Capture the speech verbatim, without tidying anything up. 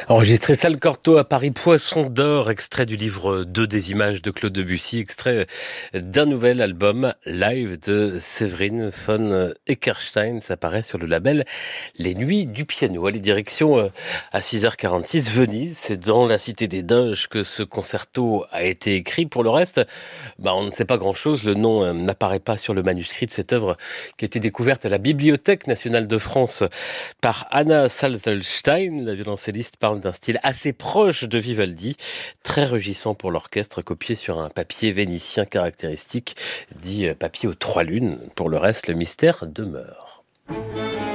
Enregistré Salle Cortot à Paris, Poisson d'or, extrait du livre deux des images de Claude Debussy, extrait d'un nouvel album live de Séverine von Eckerstein. Ça paraît sur le label Les Nuits du Piano. Allez, direction à six heures quarante-six, Venise. C'est dans la Cité des Doges que ce concerto a été écrit. Pour le reste, bah, on ne sait pas grand-chose. Le nom n'apparaît pas sur le manuscrit de cette œuvre qui a été découverte à la Bibliothèque nationale de France par Anna Salzelstein. La violoncelliste parle d'un style assez proche de Vivaldi, très rugissant pour l'orchestre, copié sur un papier vénitien caractéristique, dit papier aux trois lunes. Pour le reste, le mystère demeure.